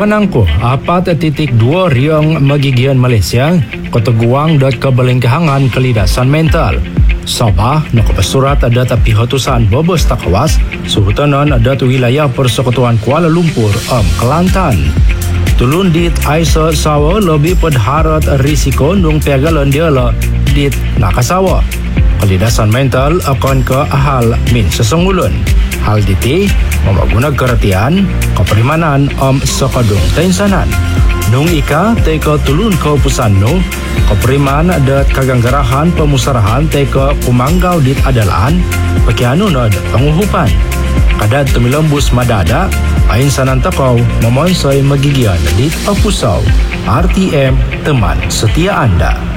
Panangko 4.2 riang magigian Malaysia keteguang dat kebalingkahangan kelidasan mental. Sabah nakapasurat ada tapi hatusan bobos takawas suhutanan ada tu wilayah Persekutuan Kuala Lumpur Kelantan. Tulun dit Aisa sawa lebih pedharat risiko nung pegalan dia lah dit nakasawa. Kelidasan mental akan ke hal min sesungulun. Hal diti memaguna keretian keperimanan sekadung tensanan. Nung ika teka tulun ke pusan nu keperiman dat kaganggarahan pemusarahan teka kumanggau dit adalaan pakianu nad penguhupan. Kadad tumilembus madada ain sanan takau memonsoi magigian dit apusau. RTM teman setia anda.